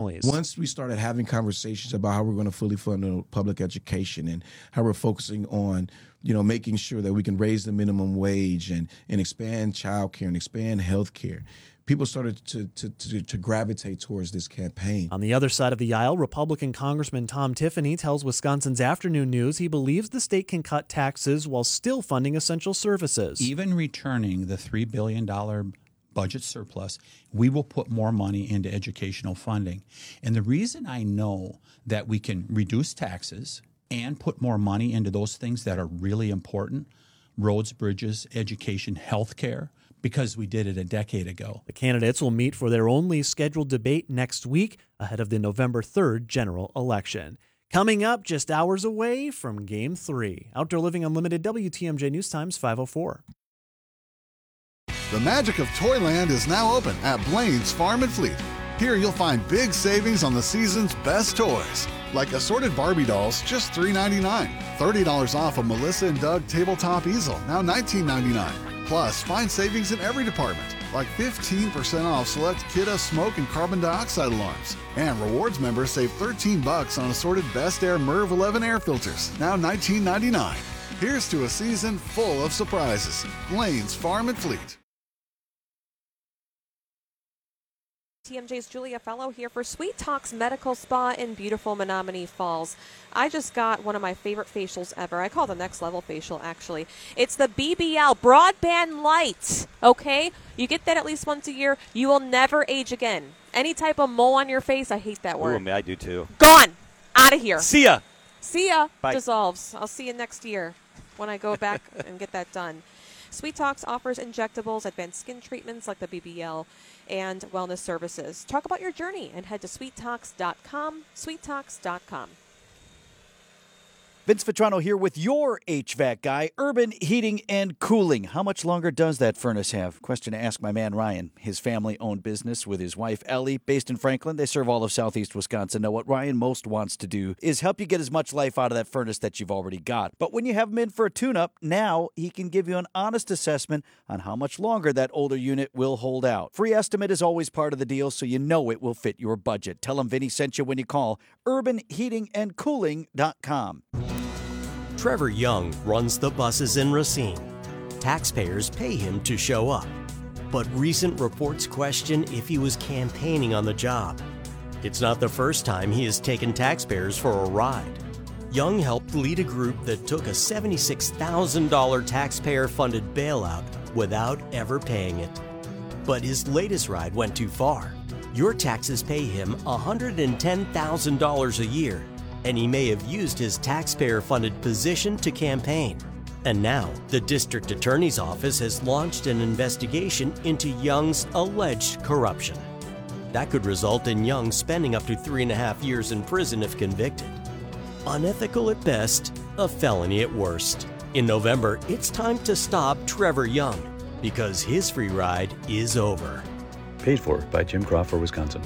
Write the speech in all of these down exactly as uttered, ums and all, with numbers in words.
families. Once we started having conversations about how we're going to fully fund public education and how we're focusing on, you know, making sure that we can raise the minimum wage and, and expand child care and expand health care, people started to, to, to, to gravitate towards this campaign. On the other side of the aisle, Republican Congressman Tom Tiffany tells Wisconsin's Afternoon News he believes the state can cut taxes while still funding essential services. Even returning the three billion dollars budget surplus, we will put more money into educational funding. And the reason I know that we can reduce taxes and put more money into those things that are really important, roads, bridges, education, health care, because we did it a decade ago. The candidates will meet for their only scheduled debate next week ahead of the November third general election. Coming up just hours away from Game three. Outdoor Living Unlimited, W T M J News Times five oh four. The magic of Toyland is now open at Blaine's Farm and Fleet. Here you'll find big savings on the season's best toys, like assorted Barbie dolls, just three ninety-nine. thirty dollars off a Melissa and Doug tabletop easel, now nineteen ninety-nine. Plus, find savings in every department, like fifteen percent off select Kidda smoke and carbon dioxide alarms. And rewards members save thirteen bucks on assorted Best Air Merv eleven air filters, now nineteen ninety-nine. Here's to a season full of surprises. Blaine's Farm and Fleet. T M J's Julia Fellow here for Sweet Talks Medical Spa in beautiful Menominee Falls. I just got one of my favorite facials ever. I call it the next level facial, actually. It's the B B L Broadband Light, okay? You get that at least once a year. You will never age again. Any type of mole on your face, I hate that word. Ooh, I do too. Gone. Out of here. See ya. See ya. Bye. Dissolves. I'll see you next year when I go back and get that done. Sweet Talks offers injectables, advanced skin treatments like the B B L, and wellness services. Talk about your journey and head to sweet talks dot com, sweet talks dot com. Vince Vitrano here with your H V A C guy, Urban Heating and Cooling. How much longer does that furnace have? Question to ask my man Ryan. His family-owned business with his wife Ellie, based in Franklin. They serve all of southeast Wisconsin. Now, what Ryan most wants to do is help you get as much life out of that furnace that you've already got. But when you have him in for a tune-up, now he can give you an honest assessment on how much longer that older unit will hold out. Free estimate is always part of the deal, so you know it will fit your budget. Tell him Vinny sent you when you call urban heating and cooling dot com. Trevor Young runs the buses in Racine. Taxpayers pay him to show up. But recent reports question if he was campaigning on the job. It's not the first time he has taken taxpayers for a ride. Young helped lead a group that took a seventy-six thousand dollars taxpayer-funded bailout without ever paying it. But his latest ride went too far. Your taxes pay him one hundred ten thousand dollars a year, and he may have used his taxpayer-funded position to campaign. And now, the district attorney's office has launched an investigation into Young's alleged corruption. That could result in Young spending up to three and a half years in prison if convicted. Unethical at best, a felony at worst. In November, it's time to stop Trevor Young, because his free ride is over. Paid for by Jim Crawford, Wisconsin.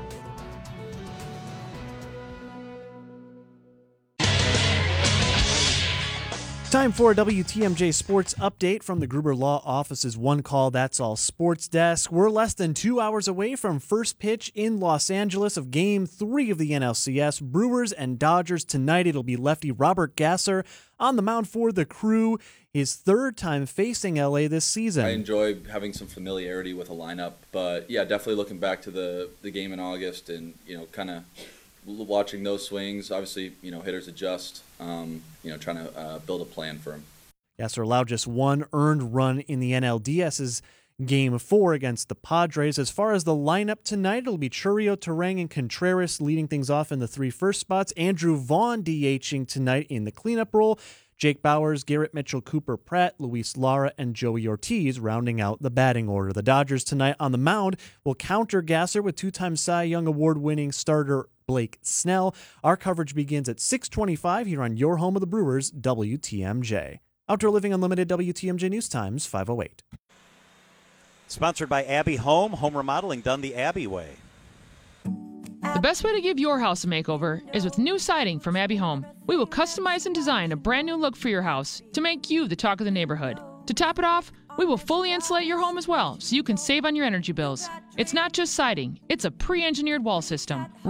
Time for a W T M J Sports Update from the Gruber Law Office's One Call That's All Sports Desk. We're less than two hours away from first pitch in Los Angeles of Game three of the N L C S. Brewers and Dodgers tonight. It'll be lefty Robert Gasser on the mound for the Crew, his third time facing L A this season. I enjoy having some familiarity with a lineup, but yeah, definitely looking back to the, the game in August and, you know, kind of watching those swings. Obviously, you know, hitters adjust, um, you know, trying to uh, build a plan for him. Gasser allowed just one earned run in the NLDS's Game four against the Padres. As far as the lineup tonight, it'll be Churio, Terang, and Contreras leading things off in the three first spots. Andrew Vaughn DHing tonight in the cleanup role. Jake Bowers, Garrett Mitchell, Cooper Pratt, Luis Lara, and Joey Ortiz rounding out the batting order. The Dodgers tonight on the mound will counter Gasser with two-time Cy Young Award-winning starter Blake Snell. Our coverage begins at six twenty-five here on your home of the Brewers, W T M J. Outdoor Living Unlimited, W T M J News Times, five oh eight. Sponsored by Abbey Home, home remodeling done the Abbey way. The best way to give your house a makeover is with new siding from Abbey Home. We will customize and design a brand new look for your house to make you the talk of the neighborhood. To top it off, we will fully insulate your home as well so you can save on your energy bills. It's not just siding, it's a pre-engineered wall system.